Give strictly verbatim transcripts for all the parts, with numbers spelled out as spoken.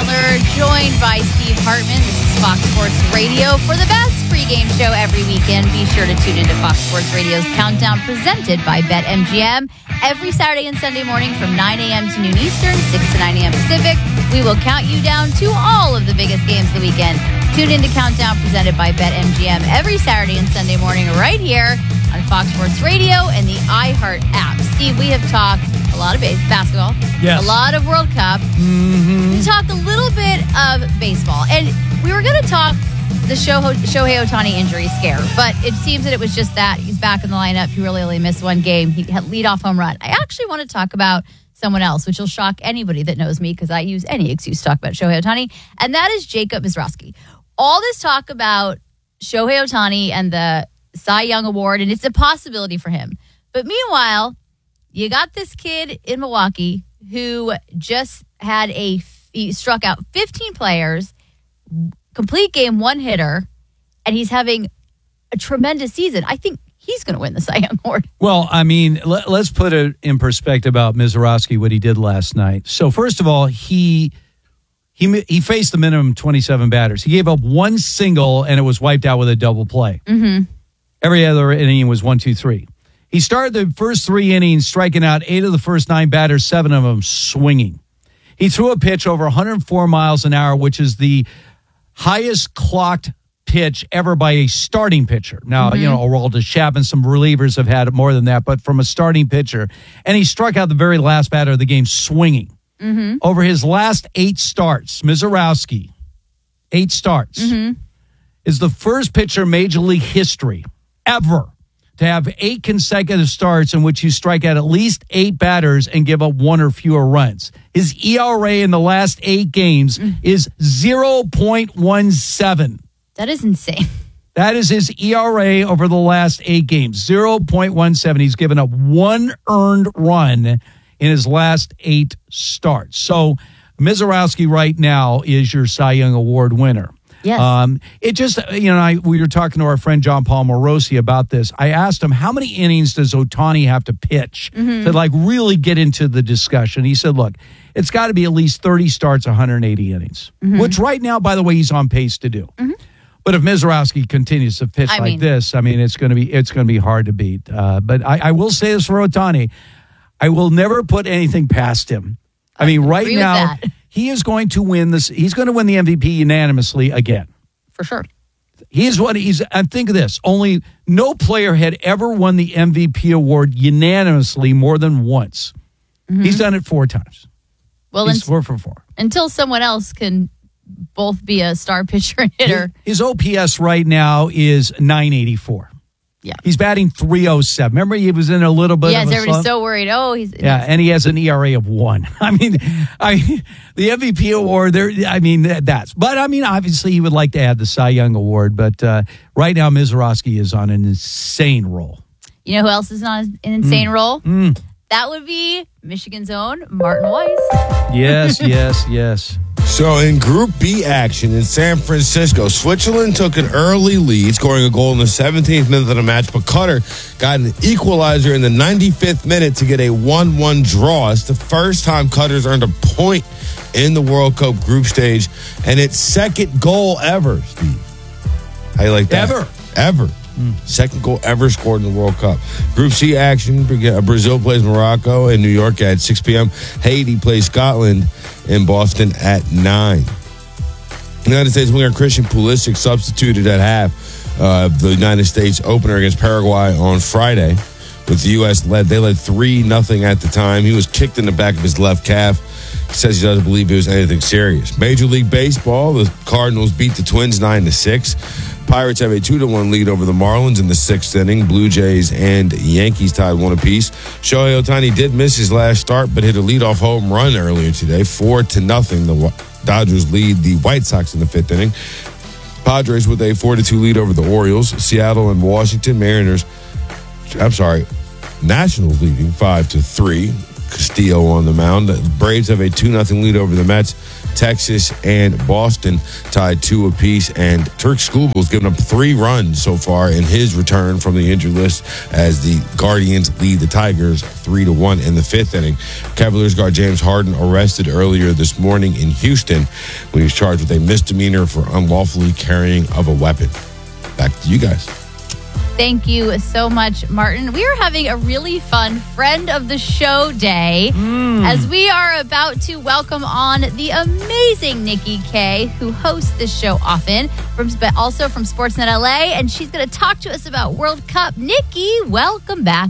Chandler, joined by Steve Hartman. This is Fox Sports Radio for the best pregame show every weekend. Be sure to tune into Fox Sports Radio's Countdown, presented by BetMGM. Every Saturday and Sunday morning from nine a.m. to noon Eastern, six to nine a.m. Pacific, we will count you down to all of the biggest games of the weekend. Tune into Countdown, presented by BetMGM, every Saturday and Sunday morning right here on Fox Sports Radio and the iHeart app. Steve, we have talked a lot of base- basketball, yes. a lot of World Cup. Mm-hmm. We talked a little bit of baseball, and we were going to talk the Shohei, Shohei Ohtani injury scare, but it seems that it was just that. He's back in the lineup. He really only missed one game. He had leadoff home run. I actually want to talk about someone else, which will shock anybody that knows me because I use any excuse to talk about Shohei Ohtani, and that is Jacob Mizrachi. All this talk about Shohei Ohtani and the Cy Young Award, and it's a possibility for him. But meanwhile, you got this kid in Milwaukee who just had a, he struck out fifteen players, complete game, one hitter, and he's having a tremendous season. I think he's going to win the Cy Young Award. Well, I mean, let, let's put it in perspective about Mizrachi, what he did last night. So first of all, he he he faced the minimum twenty-seven batters. He gave up one single, and it was wiped out with a double play. Mm-hmm. Every other inning was one, two, three. He started the first three innings striking out eight of the first nine batters, seven of them swinging. He threw a pitch over one hundred four miles an hour, which is the highest clocked pitch ever by a starting pitcher. Now, mm-hmm. you know, Aroldis Chapman, some relievers have had more than that, but from a starting pitcher. And he struck out the very last batter of the game swinging. Mm-hmm. Over his last eight starts, Mizrachi, eight starts, mm-hmm. is the first pitcher in Major League history ever to have eight consecutive starts in which you strike out at least eight batters and give up one or fewer runs. His E R A in the last eight games mm. is zero point one seven. That is insane. That is his E R A over the last eight games, zero point one seven. He's given up one earned run in his last eight starts. So Mizrachi right now is your Cy Young Award winner. Yes. Um, it just, you know, I, we were talking to our friend John Paul Morosi about this. I asked him, how many innings does Ohtani have to pitch mm-hmm. to, like, really get into the discussion? He said, look, it's got to be at least thirty starts, one hundred eighty innings, mm-hmm. which right now, by the way, he's on pace to do. Mm-hmm. But if Mizrachi continues to pitch I like mean, this, I mean, it's going to be it's going to be hard to beat. Uh, but I, I will say this for Ohtani. I will never put anything past him. I, I mean, right now, he is going to win this. He's going to win the M V P unanimously again. For sure. He's what he's, and think of this, only no player had ever won the M V P award unanimously more than once. Mm-hmm. He's done it four times. Well, he's ent- four for four. Until someone else can both be a star pitcher and hitter. His, his O P S right now is nine eighty-four. Yeah. He's batting three oh seven. Remember, he was in a little bit yes, of a everybody's slump? so worried. Oh, he's... Yeah, and he has an E R A of one. I mean, I the M V P award, there. I mean, that's... But, I mean, obviously, he would like to add the Cy Young Award, but uh, right now, Mizrachi is on an insane roll. You know who else is on an insane mm. roll? Mm. That would be Michigan's own Martin Weiss. Yes, yes, yes. So in Group B action in San Francisco, Switzerland took an early lead, scoring a goal in the seventeenth minute of the match, but Qatar got an equalizer in the ninety-fifth minute to get a one one draw. It's the first time Qatar's earned a point in the World Cup group stage, and its second goal ever, Steve. How you like that? Ever. Ever. Mm. Second goal ever scored in the World Cup. Group C action, Brazil plays Morocco in New York at six p.m. Haiti plays Scotland in Boston at nine. The United States winger Christian Pulisic substituted at half uh, the United States opener against Paraguay on Friday. With the U S led, they led three nothing at the time. He was kicked in the back of his left calf. He says he doesn't believe it was anything serious. Major League Baseball, the Cardinals beat the Twins nine to six. Pirates have a two to one lead over the Marlins in the sixth inning. Blue Jays and Yankees tied one apiece. Shohei Ohtani did miss his last start, but hit a leadoff home run earlier today, four to nothing. The Dodgers lead the White Sox in the fifth inning. Padres with a four to two lead over the Orioles. Seattle and Washington Mariners, I'm sorry, Nationals leading five to three. Castillo on the mound. The Braves have a two nothing lead over the Mets. Texas and Boston tied two apiece, and Turk Skubal's given up three runs so far in his return from the injured list as the Guardians lead the Tigers three to one in the fifth inning. Cavaliers guard James Harden arrested earlier this morning in Houston when he was charged with a misdemeanor for unlawfully carrying of a weapon. Back to you guys. Thank you so much, Martin. We are having a really fun friend of the show day mm. as we are about to welcome on the amazing Nikki Kay, who hosts this show often, from, but also from Sportsnet L A, and she's going to talk to us about World Cup. Nikki, welcome back.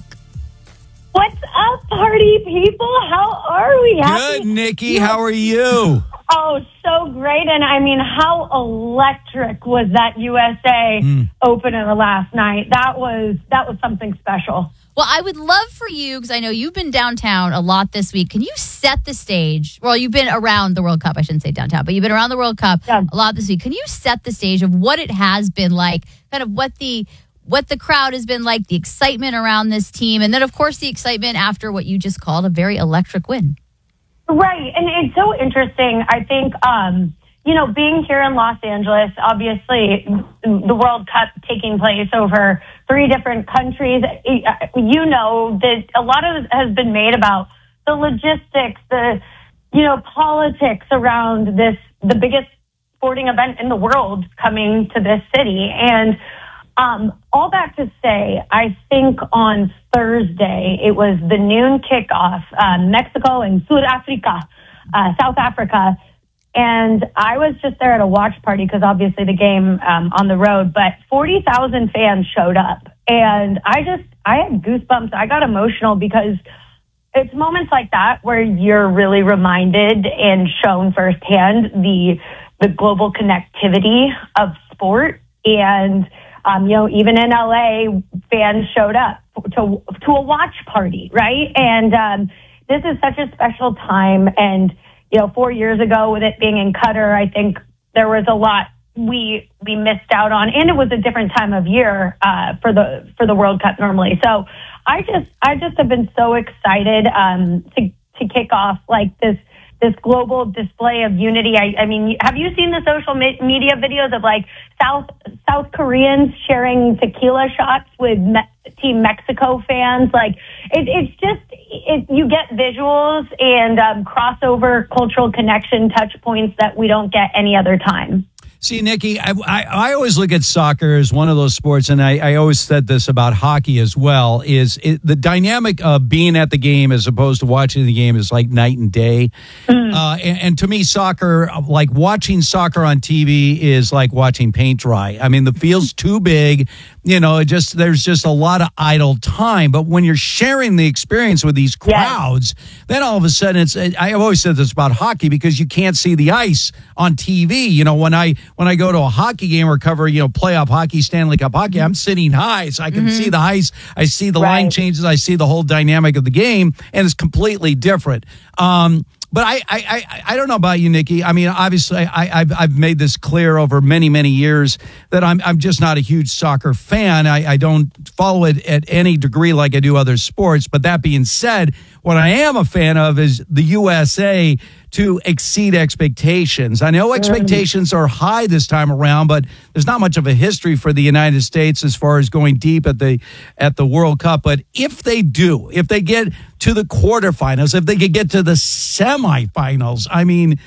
What's up, party people? How are we? Good, Nikki. How are you? Oh, so great. And I mean, how electric was that U S A mm. opener last night? That was that was something special. Well, I would love for you, because I know you've been downtown a lot this week. Can you set the stage? Well, you've been around the World Cup. I shouldn't say downtown, but you've been around the World Cup yeah. a lot this week. Can you set the stage of what it has been like, kind of what the what the crowd has been like, the excitement around this team, and then, of course, the excitement after what you just called a very electric win? Right. And it's so interesting. I think, um, you know, being here in Los Angeles, obviously the World Cup taking place over three different countries, you know, that a lot of it has been made about the logistics, the, you know, politics around this, the biggest sporting event in the world coming to this city. And Um, all that to say, I think on Thursday, it was the noon kickoff, uh, Mexico and South Africa, uh, South Africa. And I was just there at a watch party because obviously the game um, on the road, but forty thousand fans showed up. And I just, I had goosebumps. I got emotional because it's moments like that where you're really reminded and shown firsthand the, the global connectivity of sport. And Um, you know, even in L A, fans showed up to to a watch party, right? And um, this is such a special time. And, you know, four years ago with it being in Qatar, I think there was a lot we we missed out on. And it was a different time of year uh, for the for the World Cup normally. So I just I just have been so excited um, to to kick off like this this global display of unity. I, I mean, have you seen the social me- media videos of like South South Koreans sharing tequila shots with Me- Team Mexico fans? Like, it, it's just, it, you get visuals and um, crossover cultural connection touch points that we don't get any other time. See, Nikki, I, I, I always look at soccer as one of those sports, and I, I always said this about hockey as well, is it, the dynamic of being at the game as opposed to watching the game is like night and day. Mm. Uh, and, and to me, soccer, like watching soccer on T V is like watching paint dry. I mean, the field's too big. You know, it just there's just a lot of idle time. But when you're sharing the experience with these crowds, yes. then all of a sudden it's. I've always said this about hockey because you can't see the ice on T V. You know, when I when I go to a hockey game or cover, you know, playoff hockey, Stanley Cup hockey, I'm sitting high, so I can mm-hmm. see the ice. I see the right. line changes. I see the whole dynamic of the game, and it's completely different. Um, But I, I, I, I don't know about you, Nikki. I mean, obviously, I, I've, I've made this clear over many, many years that I'm, I'm just not a huge soccer fan. I, I don't follow it at any degree like I do other sports. But that being said, what I am a fan of is the U S A to exceed expectations. I know expectations are high this time around, but there's not much of a history for the United States as far as going deep at the at the World Cup. But if they do, if they get to the quarterfinals, if they could get to the semifinals, I mean,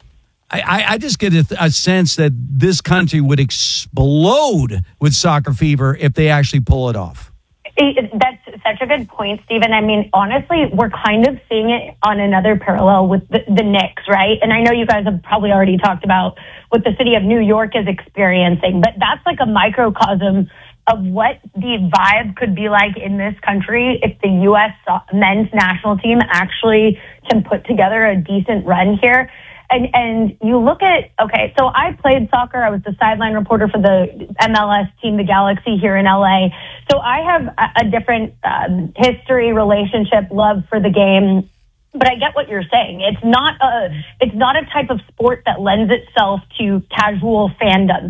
I, I just get a, a sense that this country would explode with soccer fever if they actually pull it off. That's such a good point, Stephen. I mean, honestly, we're kind of seeing it on another parallel with the, the Knicks, right? And I know you guys have probably already talked about what the city of New York is experiencing, but that's like a microcosm of what the vibe could be like in this country if the U S men's national team actually can put together a decent run here. And and you look at, okay, so I played soccer. I was the sideline reporter for the M L S team, the Galaxy, here in L A. So I have a, a different um, history, relationship, love for the game. But I get what you're saying. It's not a it's not a type of sport that lends itself to casual fandom.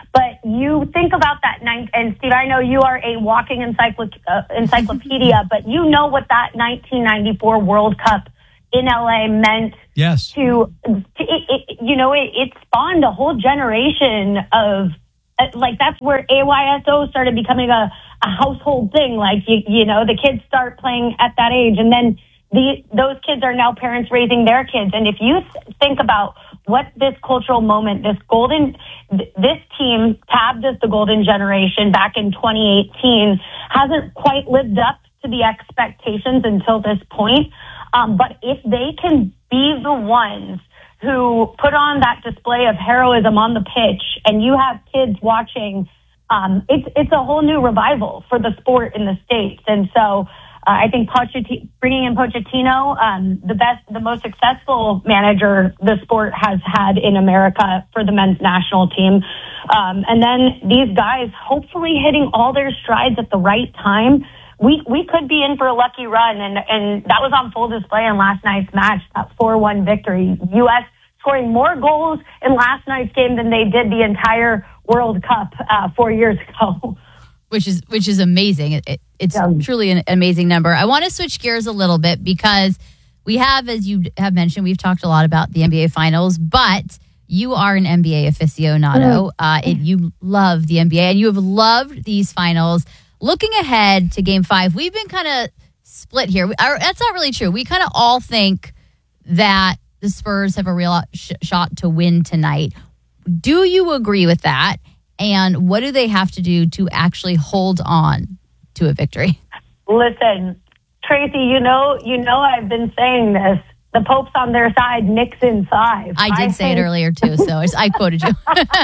But you think about that night, and Steve, I know you are a walking encycl- uh, encyclopedia, but you know what that nineteen ninety-four World Cup in L A meant. Yes. To, to it, it, you know, it, it spawned a whole generation of, uh, like, that's where A Y S O started becoming a, a household thing. Like, you, you know, the kids start playing at that age, and then the those kids are now parents raising their kids. And if you think about what this cultural moment, this golden, this team tabbed as the golden generation back in twenty eighteen, hasn't quite lived up to the expectations until this point. Um, but if they can be the ones who put on that display of heroism on the pitch, and you have kids watching, um, it's it's a whole new revival for the sport in the States. And so uh, I think Pochettino, bringing in Pochettino, um, the best, the most successful manager the sport has had in America for the men's national team. Um, and then these guys hopefully hitting all their strides at the right time. We we could be in for a lucky run, and, and that was on full display in last night's match, that four one victory. U S scoring more goals in last night's game than they did the entire World Cup uh, four years ago. Which is which is amazing. It, it, it's Yeah. truly an amazing number. I want to switch gears a little bit because we have, as you have mentioned, we've talked a lot about the N B A Finals, but you are an N B A aficionado. Uh, and you love the N B A, and you have loved these finals. Looking ahead to Game Five, we've been kind of split here. We, or, that's not really true. We kind of all think that the Spurs have a real sh- shot to win tonight. Do you agree with that? And what do they have to do to actually hold on to a victory? Listen, Tracy, you know, you know, I've been saying this. The Pope's on their side, Knicks inside. I did I say think- it earlier too, so it's, I quoted you.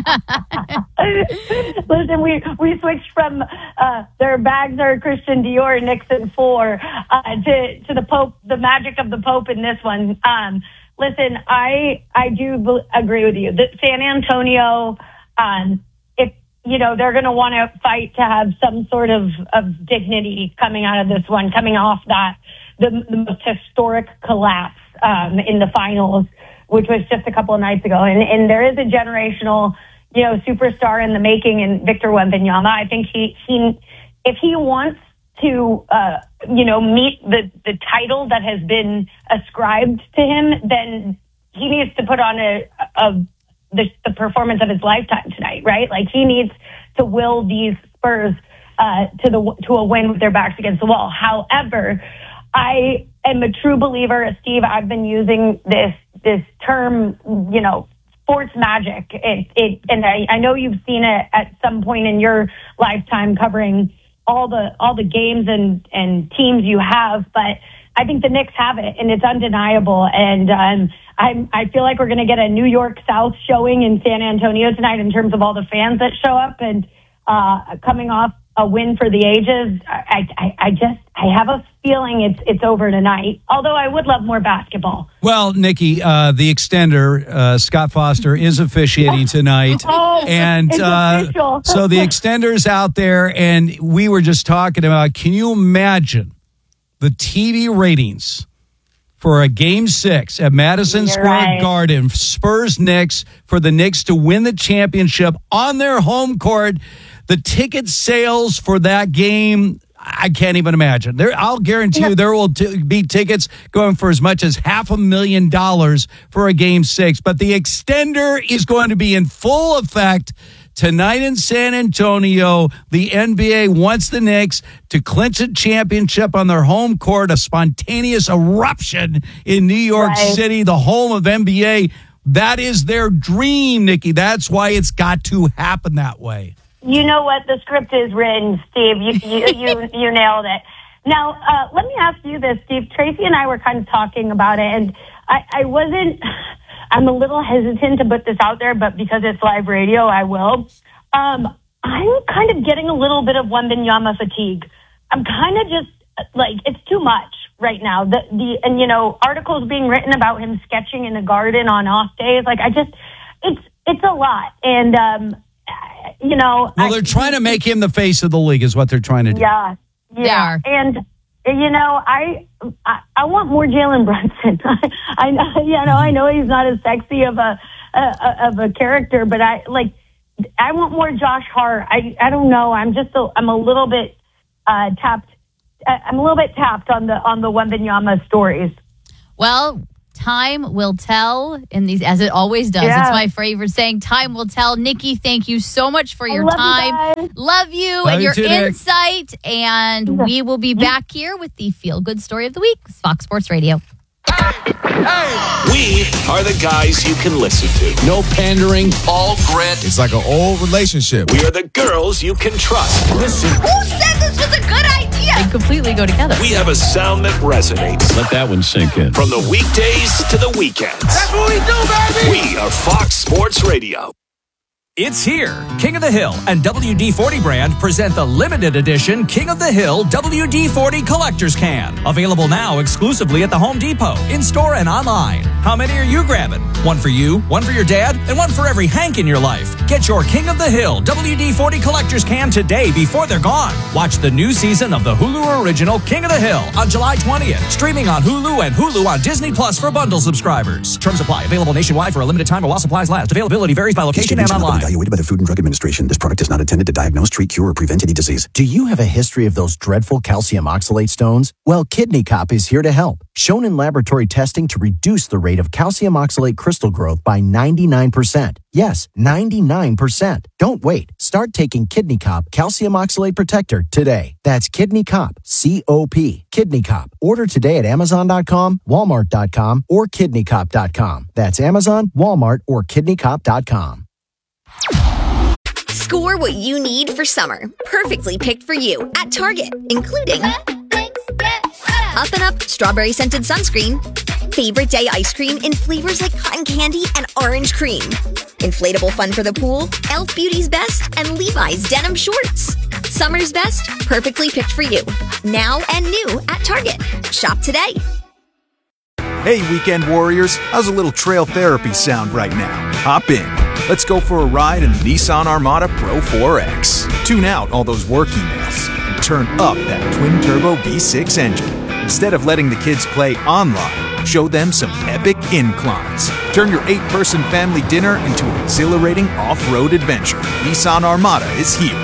Listen, we, we switched from uh, their bags are Christian Dior, Knicks in four, uh, to to the Pope, the magic of the Pope in this one. Um, listen, I I do b- agree with you. That San Antonio, um, if you know, they're going to want to fight to have some sort of, of dignity coming out of this one, coming off that the, the most historic collapse um, in the finals, which was just a couple of nights ago. And, and there is a generational, you know, superstar in the making in Victor Wembanyama. I think he, he if he wants to, uh, you know, meet the, the title that has been ascribed to him, then he needs to put on a, a the, the performance of his lifetime tonight, right? Like, he needs to will these Spurs uh, to the to a win with their backs against the wall. However, I am a true believer, Steve. I've been using this this term, you know, sports magic. It, it and I, I know you've seen it at some point in your lifetime covering all the all the games and, and teams you have, but I think the Knicks have it, and it's undeniable. And um, I I feel like we're going to get a New York South showing in San Antonio tonight in terms of all the fans that show up, and uh, coming off a win for the ages. I, I, I just, I have a feeling it's it's over tonight, although I would love more basketball. Well, Nikki, uh, the extender, uh, Scott Foster, is officiating tonight. Oh, and it's uh, official. so the extender's out there, and we were just talking about, can you imagine the T V ratings for a game six at Madison You're Square right. Garden, Spurs Knicks, for the Knicks to win the championship on their home court? The ticket sales for that game, I can't even imagine. There, I'll guarantee you there will t- be tickets going for as much as half a million dollars for a game six. But the extender is going to be in full effect tonight in San Antonio. The N B A wants the Knicks to clinch a championship on their home court, a spontaneous eruption in New York Right. City, the home of N B A. That is their dream, Nikki. That's why it's got to happen that way. You know what? The script is written, Steve. You you you, you nailed it. Now, uh, let me ask you this, Steve. Tracy and I were kind of talking about it, and I, I wasn't. I'm a little hesitant to put this out there, but because it's live radio, I will. Um, I'm kind of getting a little bit of Wembanyama fatigue. I'm kind of just like, it's too much right now. The the and you know, articles being written about him sketching in the garden on off days. Like, I just, it's it's a lot, and um. You know, Well, I- they're trying to make him the face of the league is what they're trying to do. Yeah, They yeah, are. and you know, I I, I want more Jalen Brunson. I know, you know, I know he's not as sexy of a uh, of a character, but I like I want more Josh Hart. I I don't know. I'm just a, I'm a little bit uh, tapped. I'm a little bit tapped on the on the Wembanyama stories. Well, time will tell in these, as it always does. Yeah. It's my favorite saying, time will tell. Nikki, thank you so much for your love you time. guys. Love you Love and you your too, Nick. insight. And we will be back here with the Feel Good Story of the Week, Fox Sports Radio. We are the guys you can listen to. No pandering. All grit. It's like an old relationship. We are the girls you can trust. Listen. Who said this was a good idea? They completely go together. We have a sound that resonates. Let that one sink in. From the weekdays to the weekends. That's what we do, baby. We are Fox Sports Radio. It's here. King of the Hill and W D forty brand present the limited edition King of the Hill W D forty Collector's Can. Available now exclusively at the Home Depot, in-store and online. How many are you grabbing? One for you, one for your dad, and one for every Hank in your life. Get your King of the Hill W D forty Collector's Can today before they're gone. Watch the new season of the Hulu original King of the Hill on July twentieth. Streaming on Hulu and Hulu on Disney Plus for bundle subscribers. Terms apply. Available nationwide for a limited time while supplies last. Availability varies by location and online. Evaluated by the Food and Drug Administration. This product is not intended to diagnose, treat, cure, or prevent any disease. Do you have a history of those dreadful calcium oxalate stones? Well, Kidney Cop is here to help. Shown in laboratory testing to reduce the rate of calcium oxalate crystal growth by ninety-nine percent. Yes, ninety-nine percent. Don't wait. Start taking Kidney Cop Calcium Oxalate Protector today. That's Kidney Cop, C O P, Kidney Cop. Order today at Amazon dot com, Walmart dot com, or Kidney Cop dot com. That's Amazon, Walmart, or Kidney Cop dot com. Score what you need for summer. Perfectly picked for you at Target, including Up and Up Strawberry Scented Sunscreen, Favorite Day Ice Cream in flavors like cotton candy and orange cream, Inflatable Fun for the Pool, e l f Beauty's Best, and Levi's Denim Shorts. Summer's best, perfectly picked for you. Now and new at Target. Shop today. Hey, weekend warriors, how's a little trail therapy sound right now? Hop in. Let's go for a ride in the Nissan Armada Pro four X. Tune out all those work emails and turn up that twin-turbo V six engine. Instead of letting the kids play online, show them some epic inclines. Turn your eight-person family dinner into an exhilarating off-road adventure. Nissan Armada is here.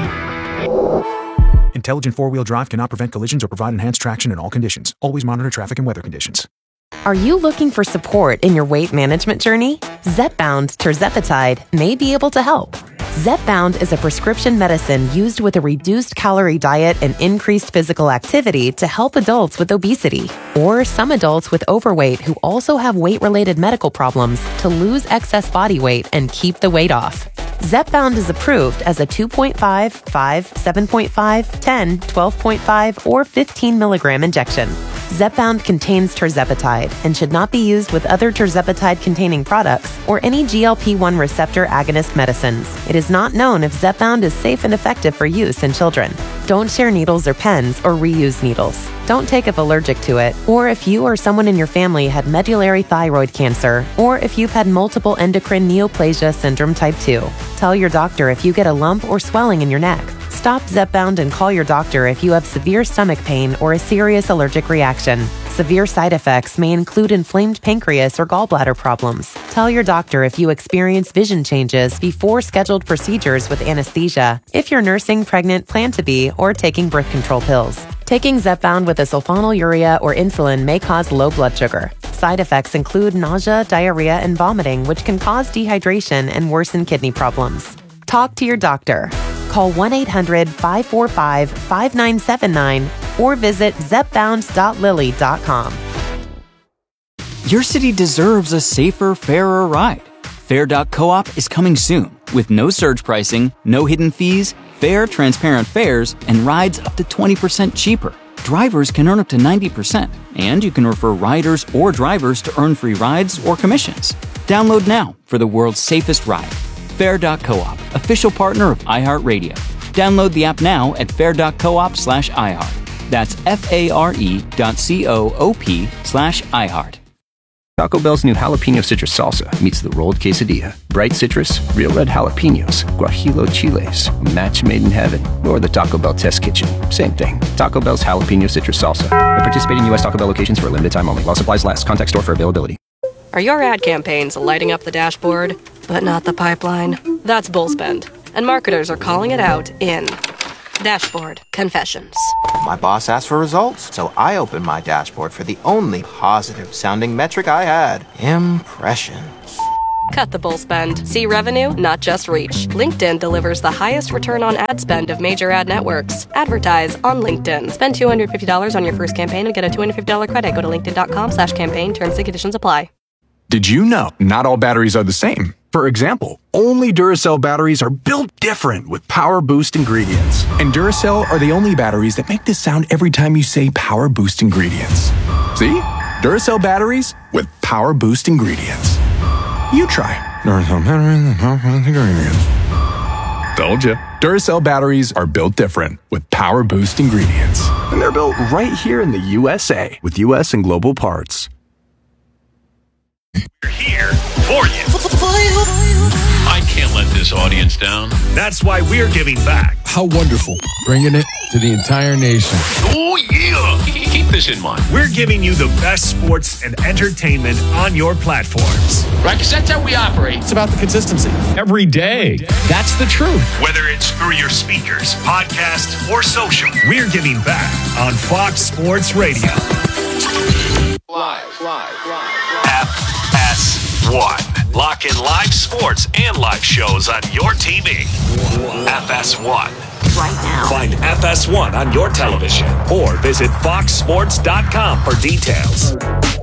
Intelligent four-wheel drive cannot prevent collisions or provide enhanced traction in all conditions. Always monitor traffic and weather conditions. Are you looking for support in your weight management journey? Zepbound Tirzepatide may be able to help. Zepbound is a prescription medicine used with a reduced calorie diet and increased physical activity to help adults with obesity, or some adults with overweight who also have weight-related medical problems to lose excess body weight and keep the weight off. Zepbound is approved as a two point five, five, seven point five, ten, twelve point five, or fifteen milligram injection. Zepbound contains tirzepatide and should not be used with other tirzepatide-containing products or any G L P one receptor agonist medicines. It is not known if Zepbound is safe and effective for use in children. Don't share needles or pens or reuse needles. Don't take if allergic to it, or if you or someone in your family had medullary thyroid cancer, or if you've had multiple endocrine neoplasia syndrome type two. Tell your doctor if you get a lump or swelling in your neck. Stop Zepbound and call your doctor if you have severe stomach pain or a serious allergic reaction. Severe side effects may include inflamed pancreas or gallbladder problems. Tell your doctor if you experience vision changes before scheduled procedures with anesthesia, if you're nursing, pregnant, plan to be, or taking birth control pills. Taking Zepbound with a sulfonylurea or insulin may cause low blood sugar. Side effects include nausea, diarrhea, and vomiting, which can cause dehydration and worsen kidney problems. Talk to your doctor. Call one eight hundred, five four five, five nine seven nine or visit zepbound dot lilly dot com. Your city deserves a safer, fairer ride. Fair dot coop is coming soon with no surge pricing, no hidden fees, fair, transparent fares, and rides up to twenty percent cheaper. Drivers can earn up to ninety percent, and you can refer riders or drivers to earn free rides or commissions. Download now for the world's safest ride. Fair dot coop, official partner of iHeartRadio. Download the app now at fair dot coop slash iHeart. That's F-A-R-E dot C-O-O-P slash iHeart. Taco Bell's new jalapeno citrus salsa meets the rolled quesadilla. Bright citrus, real red jalapenos, guajillo chiles, a match made in heaven, or the Taco Bell test kitchen. Same thing. Taco Bell's jalapeno citrus salsa. At participating U S Taco Bell locations for a limited time only while supplies last. Contact store for availability. Are your ad campaigns lighting up the dashboard, but not the pipeline? That's bullspend, and marketers are calling it out in Dashboard Confessions. My boss asked for results, so I opened my dashboard for the only positive-sounding metric I had, impressions. Cut the bull spend. See revenue, not just reach. LinkedIn delivers the highest return on ad spend of major ad networks. Advertise on LinkedIn. Spend two hundred fifty dollars on your first campaign and get a two hundred fifty dollars credit. Go to linkedin.com slash campaign. Terms and conditions apply. Did you know not all batteries are the same? For example, only Duracell batteries are built different with Power Boost ingredients. And Duracell are the only batteries that make this sound every time you say Power Boost ingredients. See? Duracell batteries with Power Boost ingredients. You try. Duracell batteries with Power Boost ingredients. Told you. Duracell batteries are built different with Power Boost ingredients. And they're built right here in the U S A with U S and global parts. We're here for you. I can't let this audience down. That's why we're giving back. How wonderful. Bringing it to the entire nation. Oh, yeah. Keep this in mind. We're giving you the best sports and entertainment on your platforms. Right? Because that's how we operate. It's about the consistency. Every day. That's the truth. Whether it's through your speakers, podcast, or social, we're giving back on Fox Sports Radio. Live, live, live. F S one. Lock in live sports and live shows on your T V. F S one. Right now. Find F S one on your television or visit fox sports dot com for details.